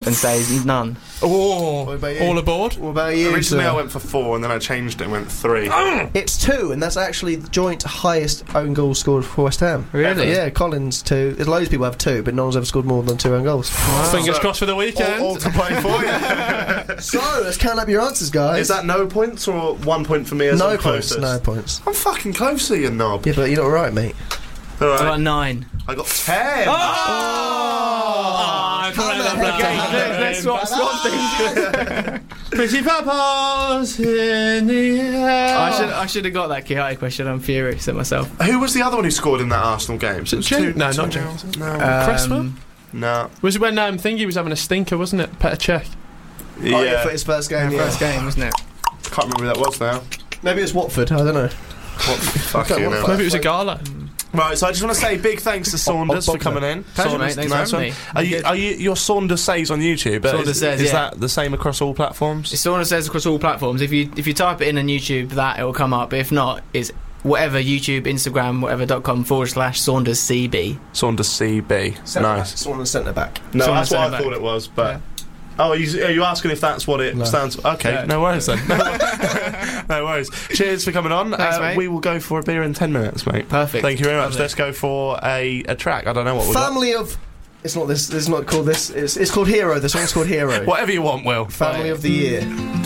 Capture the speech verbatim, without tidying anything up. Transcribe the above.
and say none. Oh, What about you? all aboard. What about you? Originally sir? I went for four and then I changed it and went three. It's two, and that's actually the joint highest own goals scored for West Ham. Really? Yeah, Collins two. There's loads of people have two, but no one's ever scored more than two own goals. Fingers So- crossed for the weekend. All, all to play for you. So let's count up your answers, guys. Is that no points or one point for me as no I'm points? closest? No points. I'm fucking closer, you knob. Yeah, but you're not right, mate. All I right. got nine. I got ten. Oh, Let's swap, swap things. Pretty purples in the air. I should I should have got that Quixote question. I'm furious at myself. Who was the other one who scored in that Arsenal game? Was it James? No, not two- James. No. Cresswell? Um, no. Was it when um, Thingy was having a stinker, wasn't it? Petr Cech. Oh, yeah, Yeah. for his first game. yeah, Yeah. first game, wasn't it? Can't remember who that was now. Maybe it's Watford. I don't know. What the fuck Okay, you what know. Maybe it was a gala. Right, so I just want to say big thanks to Saunders oh, for coming in. Pleasure, Saunders, mate. Thanks nice for one. having me. Are you, Good. are you, your Saunders Says on YouTube? but Saunders is, Says, is yeah. that the same across all platforms? It's Saunders Says across all platforms. If you if you type it in on YouTube, that it will come up. If not, it's whatever YouTube, Instagram, whatever dot com forward slash Saunders C B. Saunders C B. Nice. Someone centre back. No, Saunders that's what I centre thought back. it was, but... Yeah. Oh, are you, are you asking if that's what it No. stands for? Okay, Yeah. no worries then. No worries. Cheers for coming on. Thanks, uh, mate. we will go for a beer in ten minutes, mate. Perfect. Thank you very much. Lovely. Let's go for a, a track. I don't know what we've got. Family of. It's not this. It's not called this. It's, it's called Hero. The song's called Hero. Whatever you want, Will. Family of the Year.